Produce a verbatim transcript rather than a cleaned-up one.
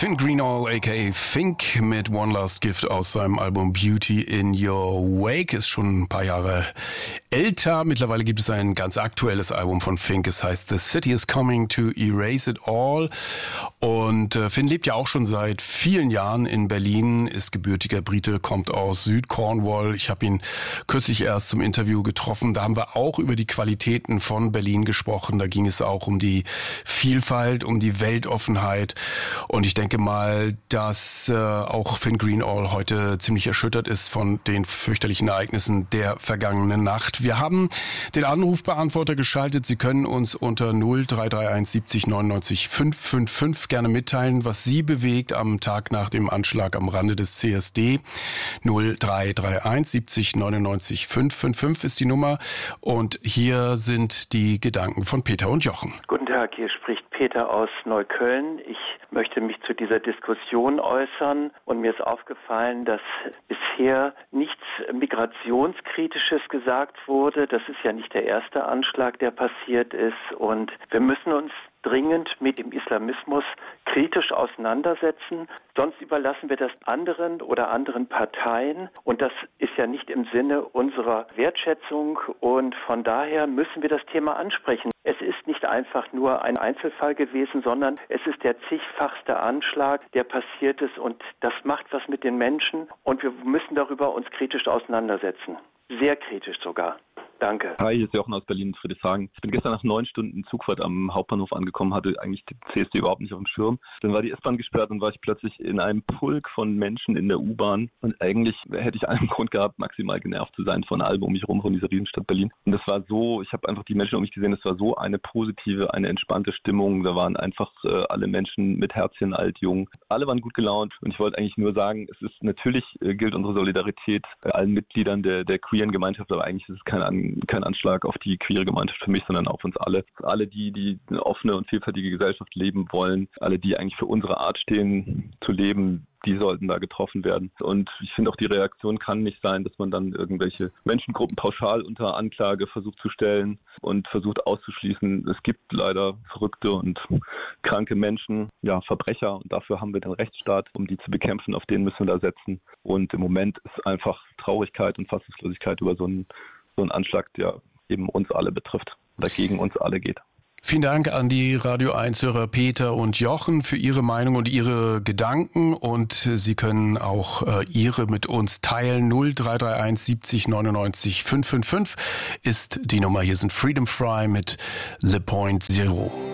Finn Greenall aka Fink mit One Last Gift aus seinem Album Beauty in Your Wake. Ist schon ein paar Jahre älter. Mittlerweile gibt es ein ganz aktuelles Album von Fink. Es heißt The City is Coming to Erase It All. Und äh, Finn lebt ja auch schon seit vielen Jahren in Berlin, ist gebürtiger Brite, kommt aus Süd-Cornwall. Ich habe ihn kürzlich erst zum Interview getroffen. Da haben wir auch über die Qualitäten von Berlin gesprochen. Da ging es auch um die Vielfalt, um die Weltoffenheit. Und ich denke mal, dass äh, auch Finn Greenall heute ziemlich erschüttert ist von den fürchterlichen Ereignissen der vergangenen Nacht. Wir haben den Anrufbeantworter geschaltet. Sie können uns unter null drei drei eins siebzig neunundneunzig fünfhundertfünfundfünfzig gerne mitteilen, was Sie bewegt am Tag nach dem Anschlag am Rande des C S D. null drei drei eins siebzig neunundneunzig fünfhundertfünfzig ist die Nummer. Und hier sind die Gedanken von Peter und Jochen. Guten Tag, hier spricht Peter aus Neukölln. Ich möchte mich zu dieser Diskussion äußern und mir ist aufgefallen, dass bisher nichts Migrationskritisches gesagt wurde. Das ist ja nicht der erste Anschlag, der passiert ist, und wir müssen uns dringend mit dem Islamismus kritisch auseinandersetzen. Sonst überlassen wir das anderen oder anderen Parteien, und das ist ja nicht im Sinne unserer Wertschätzung, und von daher müssen wir das Thema ansprechen. Es ist nicht einfach nur ein Einzelfall gewesen, sondern es ist der zigfachste Anschlag, der passiert ist, und das macht was mit den Menschen, und wir müssen darüber uns kritisch auseinandersetzen. Sehr kritisch sogar. Danke. Hi, hier ist Jochen aus Berlin, Friedrichshagen. Ich bin gestern nach neun Stunden Zugfahrt am Hauptbahnhof angekommen, hatte eigentlich die C S D überhaupt nicht auf dem Schirm. Dann war die S-Bahn gesperrt und war ich plötzlich in einem Pulk von Menschen in der U-Bahn. Und eigentlich hätte ich einen Grund gehabt, maximal genervt zu sein von allem um mich herum, von dieser Riesenstadt Berlin. Und das war so, ich habe einfach die Menschen um mich gesehen, das war so eine positive, eine entspannte Stimmung. Da waren einfach äh, alle Menschen mit Herzchen, alt, jung. Alle waren gut gelaunt, und ich wollte eigentlich nur sagen, es ist natürlich, äh, gilt unsere Solidarität äh, allen Mitgliedern der, der queeren Gemeinschaft, aber eigentlich ist es kein An kein Anschlag auf die queere Gemeinschaft für mich, sondern auf uns alle. Alle, die, die eine offene und vielfältige Gesellschaft leben wollen, alle, die eigentlich für unsere Art stehen, zu leben, die sollten da getroffen werden. Und ich finde auch, die Reaktion kann nicht sein, dass man dann irgendwelche Menschengruppen pauschal unter Anklage versucht zu stellen und versucht auszuschließen. Es gibt leider verrückte und kranke Menschen, ja, Verbrecher, und dafür haben wir den Rechtsstaat, um die zu bekämpfen. Auf den müssen wir da setzen. Und im Moment ist einfach Traurigkeit und Fassungslosigkeit über so einen so ein Anschlag, der eben uns alle betrifft, oder gegen uns alle geht. Vielen Dank an die Radio eins-Hörer Peter und Jochen für Ihre Meinung und Ihre Gedanken, und Sie können auch äh, Ihre mit uns teilen. null drei drei eins siebzig neunundneunzig fünfhundertfünfzig ist die Nummer. Hier sind Freedom Fry mit Le Point Zero.